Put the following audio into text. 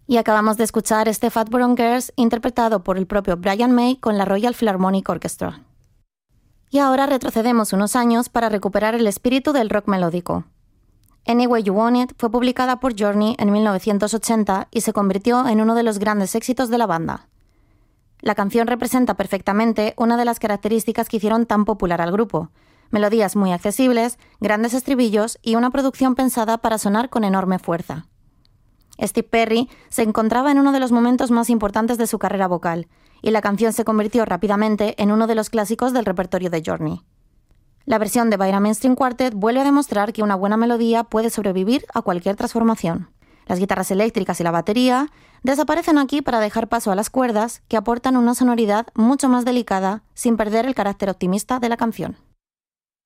Y acabamos de escuchar este Fat Brown Girls interpretado por el propio Brian May con la Royal Philharmonic Orchestra. Y ahora retrocedemos unos años para recuperar el espíritu del rock melódico. Any Way You Want It fue publicada por Journey en 1980 y se convirtió en uno de los grandes éxitos de la banda. La canción representa perfectamente una de las características que hicieron tan popular al grupo: melodías muy accesibles, grandes estribillos y una producción pensada para sonar con enorme fuerza. Steve Perry se encontraba en uno de los momentos más importantes de su carrera vocal, y la canción se convirtió rápidamente en uno de los clásicos del repertorio de Journey. La versión de Bynam String Quartet vuelve a demostrar que una buena melodía puede sobrevivir a cualquier transformación. Las guitarras eléctricas y la batería desaparecen aquí para dejar paso a las cuerdas, que aportan una sonoridad mucho más delicada sin perder el carácter optimista de la canción.